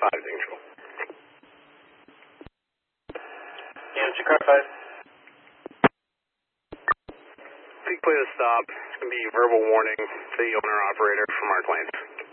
5 is control. Answer car 5. Peak play to stop. It's going to be verbal warning to the owner-operator from our claims.